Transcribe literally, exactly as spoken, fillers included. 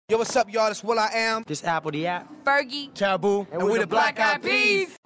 Yo, what's up, y'all? It's Will I Am. This Apple the App. Fergie. Taboo. And, and we the Black Eyed Peas.